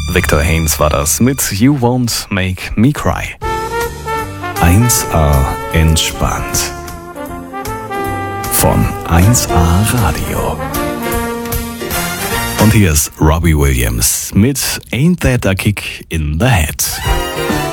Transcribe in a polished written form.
Victor Haynes war das mit You Won't Make Me Cry. 1A entspannt. Von 1A Radio. Und hier ist Robbie Williams mit Ain't That a Kick in the Head.